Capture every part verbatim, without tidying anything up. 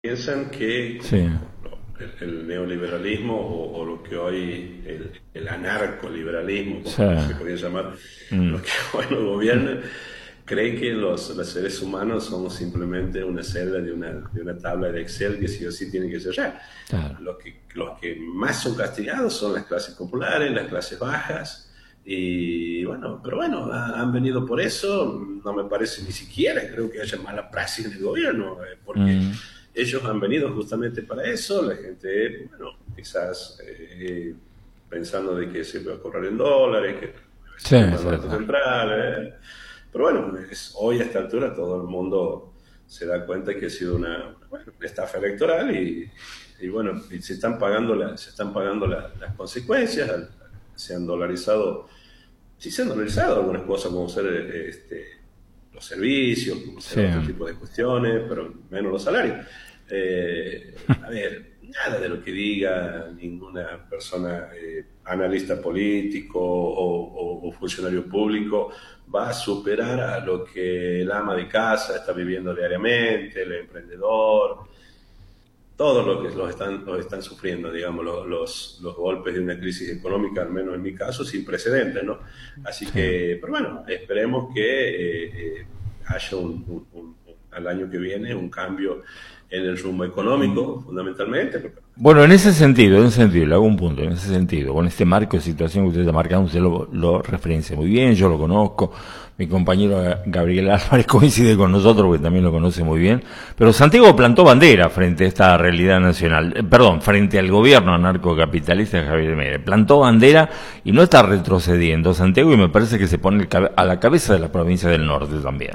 piensan que Sí. el, el neoliberalismo o, o lo que hoy el, el anarcoliberalismo, Sí. como se podría llamar, Mm. lo que hoy nos gobierna, creen que los, los seres humanos somos simplemente una celda de una, de una tabla de Excel que sí o sí tiene que cerrar. Claro. Los que, los que más son castigados son las clases populares, las clases bajas. Y bueno, pero bueno, ha- han venido por eso. No me parece ni siquiera, creo que haya mala praxis en el gobierno, eh, porque Mm. ellos han venido justamente para eso. La gente, bueno, quizás eh, pensando de que se va a cobrar en dólares, que debe Sí, ser tema del sí, Banco sí. Central. eh. Pero bueno, es- hoy a esta altura todo el mundo se da cuenta que ha sido una, bueno, una estafa electoral y, y bueno, y se están pagando, la- se están pagando la- las consecuencias. al- Se han dolarizado, sí se han dolarizado algunas cosas como ser eh, este, los servicios, como ser Sí. otro tipo de cuestiones, pero menos los salarios. Eh, a ver, nada de lo que diga ninguna persona, eh, analista político o, o- o funcionario público, va a superar a lo que el ama de casa está viviendo diariamente, el emprendedor, todos los que los están, los están sufriendo, digamos, los, los, los golpes de una crisis económica, al menos en mi caso, sin precedentes, ¿no? Así Sí. que, pero bueno, esperemos que eh, eh, haya un, un, un, al año que viene un cambio en el rumbo económico, fundamentalmente, porque Bueno, en ese estamos en... sentido, en ese sentido, le hago un punto, en ese sentido, con este marco de situación que usted está marcando, usted lo, lo referencia muy bien, yo lo conozco, mi compañero Gabriel Álvarez coincide con nosotros porque también lo conoce muy bien, pero Santiago plantó bandera frente a esta realidad nacional, eh, perdón, frente al gobierno anarcocapitalista de Javier Milei, plantó bandera y no está retrocediendo Santiago y me parece que se pone el cabe- a la cabeza de la provincia del norte también.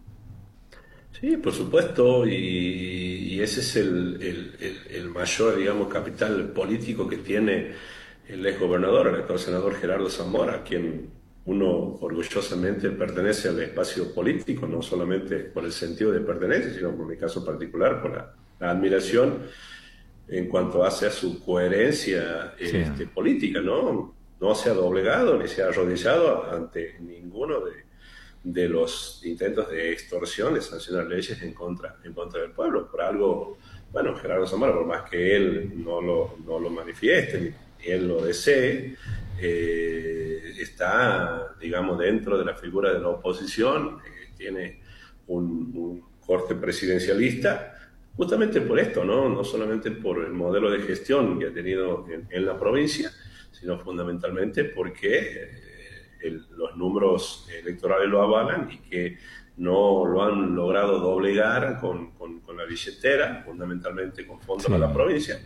Sí, por supuesto, y, y ese es el, el, el, el mayor, digamos, capital político que tiene el ex gobernador, el actual senador Gerardo Zamora, a quien uno orgullosamente pertenece al espacio político, no solamente por el sentido de pertenencia, sino por mi caso particular, por la, la admiración en cuanto hace a su coherencia Sí, este, política, ¿no? No se ha doblegado ni se ha arrodillado ante ninguno de, de los intentos de extorsión, de sancionar leyes en contra, en contra del pueblo. Por algo, bueno, Gerardo Zamora, por más que él no lo, no lo manifieste, ni, ni él lo desee, eh, está, digamos, dentro de la figura de la oposición, eh, tiene un, un corte presidencialista, justamente por esto, ¿no? No solamente por el modelo de gestión que ha tenido en, en la provincia, sino fundamentalmente porque eh, el, los números electorales lo avalan y que no lo han logrado doblegar con, con, con la billetera, fundamentalmente con fondos sí, a la provincia,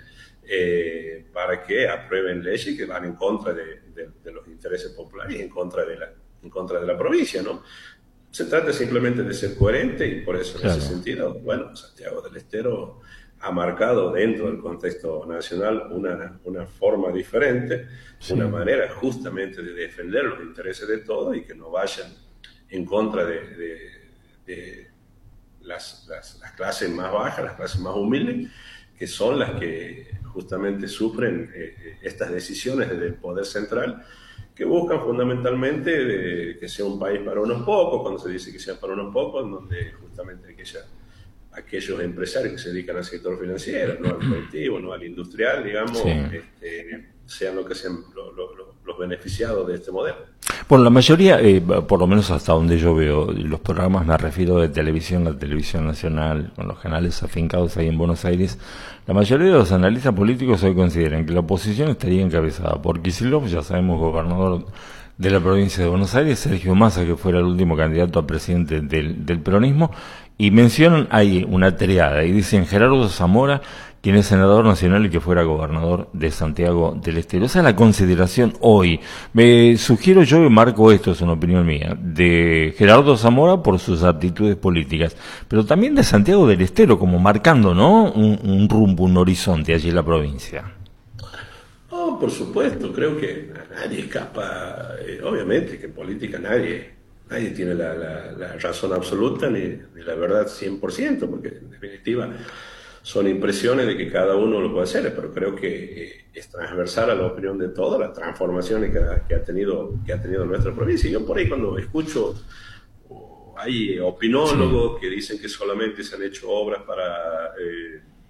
eh, para que aprueben leyes que van en contra de, de, de los intereses populares y en contra de la, en contra de la provincia, ¿no? Se trata simplemente de ser coherente y por eso en ese claro, sentido, bueno, Santiago del Estero ha marcado dentro del contexto nacional una, una forma diferente, sí, una manera justamente de defender los intereses de todos y que no vayan en contra de, de, de las, las, las clases más bajas, las clases más humildes, que son las que justamente sufren eh, estas decisiones desde el poder central, que buscan fundamentalmente de que sea un país para unos pocos, cuando se dice que sea para unos pocos, donde justamente aquella, aquellos empresarios que se dedican al sector financiero, no al productivo, no al industrial, sí. digamos, este, sean lo que sean lo, lo, lo, los beneficiados de este modelo. Bueno, la mayoría, eh, por lo menos hasta donde yo veo los programas, me refiero de televisión, la televisión nacional, con los canales afincados ahí en Buenos Aires, la mayoría de los analistas políticos hoy consideran que la oposición estaría encabezada por Kicillof, ya sabemos, gobernador de la provincia de Buenos Aires, Sergio Massa, que fuera el último candidato a presidente del, del peronismo, y mencionan ahí una triada, y dicen Gerardo Zamora, quien es senador nacional y que fuera gobernador de Santiago del Estero. Esa es la consideración hoy. Me sugiero yo, y marco esto, es una opinión mía, de Gerardo Zamora por sus aptitudes políticas, pero también de Santiago del Estero, como marcando, ¿no?, un, un rumbo, un horizonte allí en la provincia. Oh, por supuesto, creo que nadie escapa, eh, obviamente que en política nadie, nadie tiene la, la, la razón absoluta ni, ni, la verdad cien por ciento, porque en definitiva son impresiones de que cada uno lo puede hacer, pero creo que eh, es transversal a la opinión de todos las transformaciones que ha, que ha, tenido, que ha tenido nuestra provincia. Y yo por ahí cuando escucho, oh, hay Sí. opinólogos que dicen que solamente se han hecho obras para... Eh,